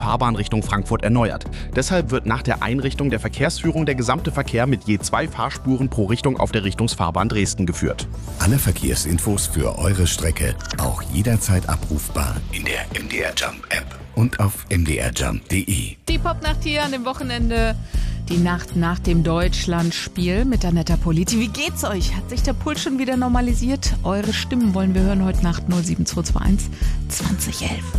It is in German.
Fahrbahn Richtung Frankfurt erneuert. Deshalb wird nach der Einrichtung der Verkehrsführung der gesamte Verkehr mit je 2 Fahrspuren pro Richtung auf der Richtungsfahrbahn Dresden geführt. Alle Verkehrsinfos für eure Strecke auch jederzeit abrufbar in der MDR Jump App und auf mdrjump.de. Die Popnacht hier an dem Wochenende. Die Nacht nach dem Deutschlandspiel mit Annetta Politi. Wie geht's euch? Hat sich der Puls schon wieder normalisiert? Eure Stimmen wollen wir hören heute Nacht 07221 2011.